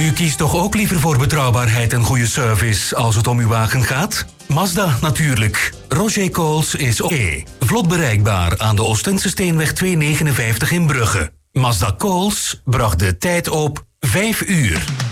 U kiest toch ook liever voor betrouwbaarheid en goede service als het om uw wagen gaat? Mazda natuurlijk. Roger Coles is vlot bereikbaar aan de Oostense Steenweg 259 in Brugge. Mazda Coles bracht de tijd op 5 uur.